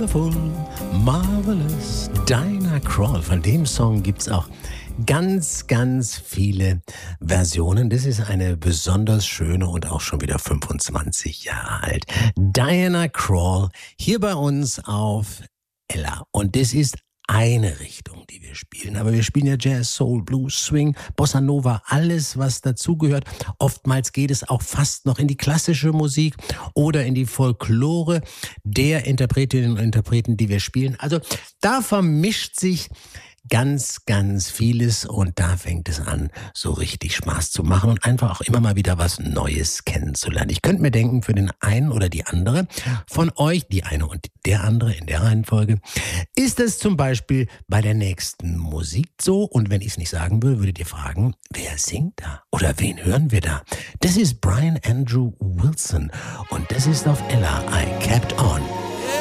Wonderful, Marvelous, Diana Krall. Von dem Song gibt es auch ganz, ganz viele Versionen. Das ist eine besonders schöne und auch schon wieder 25 Jahre alt. Diana Krall hier bei uns auf Ella. Und das ist eine Richtung, die wir spielen. Aber wir spielen ja Jazz, Soul, Blues, Swing, Bossa Nova, alles, was dazugehört. Oftmals geht es auch fast noch in die klassische Musik oder in die Folklore der Interpretinnen und Interpreten, die wir spielen. Also da vermischt sich ganz, ganz vieles und da fängt es an, so richtig Spaß zu machen und einfach auch immer mal wieder was Neues kennenzulernen. Ich könnte mir denken, für den einen oder die andere von euch, die eine und der andere in der Reihenfolge, ist es zum Beispiel bei der nächsten Musik so. Und wenn ich es nicht sagen will, würdet ihr fragen, wer singt da? Oder wen hören wir da? Das ist Brian Andrew Wilson und das ist auf Ella, I Kept On.